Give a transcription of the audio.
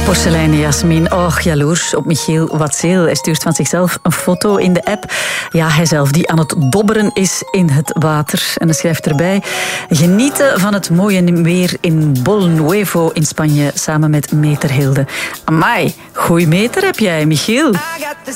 Porseleinen Jasmin, och jaloers op Michiel Watzeel. Hij stuurt van zichzelf een foto in de app. Ja, hijzelf die aan het dobberen is in het water. En hij schrijft erbij: genieten van het mooie weer in Bol Nuevo in Spanje samen met meter Hilde. Amai, goeie meter heb jij, Michiel.